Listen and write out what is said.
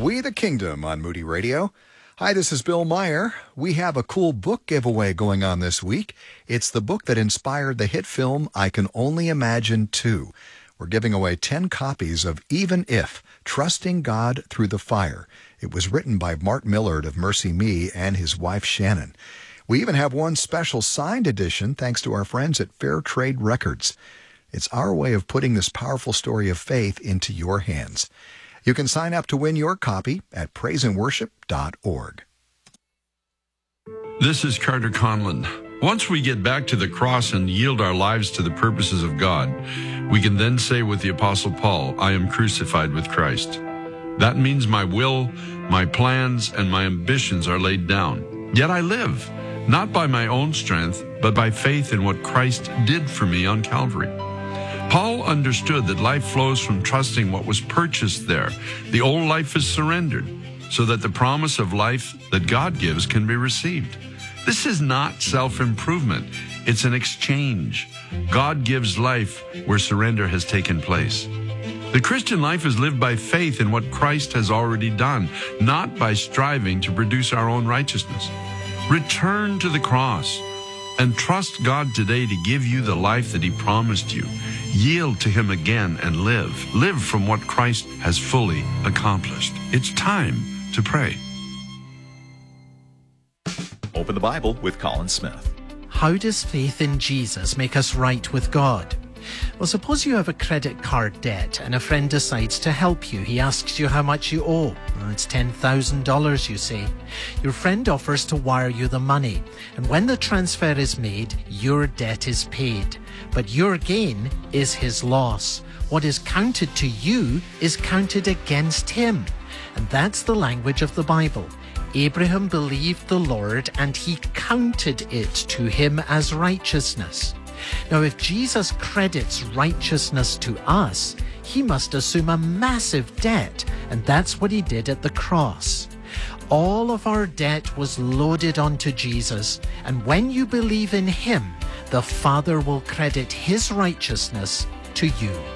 We the Kingdom on Moody Radio. Hi, this is Bill Meyer. We have a cool book giveaway going on this week. It's the book that inspired the hit film I Can Only Imagine 2. We're giving away 10 copies of Even If, Trusting God Through the Fire. It was written by Mark Millard of Mercy Me and his wife Shannon. We even have one special signed edition thanks to our friends at Fair Trade Records. It's our way of putting this powerful story of faith into your hands. You can sign up to win your copy at praiseandworship.org. This is Carter Conlon. Once we get back to the cross and yield our lives to the purposes of God, we can then say with the Apostle Paul, I am crucified with Christ. That means my will, my plans, and my ambitions are laid down. Yet I live, not by my own strength, but by faith in what Christ did for me on Calvary. Paul understood that life flows from trusting what was purchased there. The old life is surrendered, so that the promise of life that God gives can be received. This is not self-improvement. It's an exchange. God gives life where surrender has taken place. The Christian life is lived by faith in what Christ has already done, not by striving to produce our own righteousness. Return to the cross and trust God today to give you the life that He promised you. Yield to Him again and live. Live from what Christ has fully accomplished. It's time to pray. Open the Bible with Colin Smith. How does faith in Jesus make us right with God? Well, suppose you have a credit card debt and a friend decides to help you. He asks you how much you owe. Well, it's $10,000, you say. Your friend offers to wire you the money, and when the transfer is made, your debt is paid. But your gain is his loss. What is counted to you is counted against him. And that's the language of the Bible. Abraham believed the Lord, and he counted it to him as righteousness. Now, if Jesus credits righteousness to us, he must assume a massive debt, and that's what he did at the cross. All of our debt was loaded onto Jesus, and when you believe in him, the Father will credit his righteousness to you.